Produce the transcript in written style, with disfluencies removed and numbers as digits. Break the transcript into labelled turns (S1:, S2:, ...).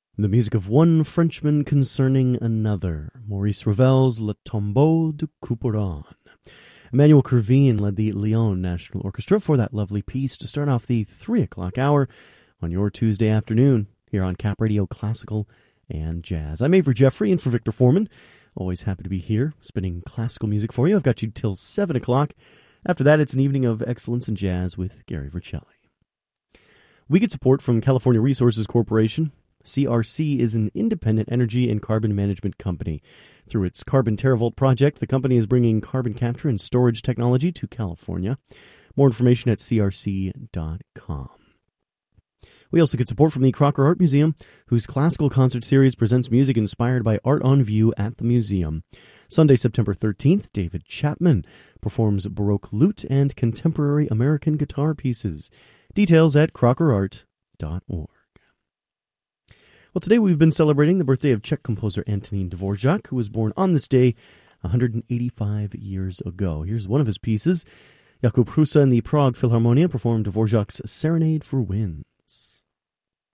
S1: The music of One Frenchman Concerning Another, Maurice Ravel's Le Tombeau de Couperin. Emmanuel Kervin led the Lyon National Orchestra for that lovely piece to start off the 3 o'clock hour on your Tuesday afternoon here on Cap Radio Classical and Jazz. I'm Avery Jeffrey, in for Victor Foreman. Always happy to be here, spinning classical music for you. I've got you till 7 o'clock. After that, it's an evening of excellence in jazz with Gary Vercelli. We get support from California Resources Corporation. CRC is an independent energy and carbon management company. Through its Carbon TerraVault project, the company is bringing carbon capture and storage technology to California. More information at crc.com. We also get support from the Crocker Art Museum, whose classical concert series presents music inspired by art on view at the museum. Sunday, September 13th, David Chapman performs Baroque lute and contemporary American guitar pieces. Details at crockerart.org. Well, today we've been celebrating the birthday of Czech composer Antonín Dvořák, who was born on this day 185 years ago. Here's one of his pieces. Jakub Hrusa and the Prague Philharmonia performed Dvořák's Serenade for Wind.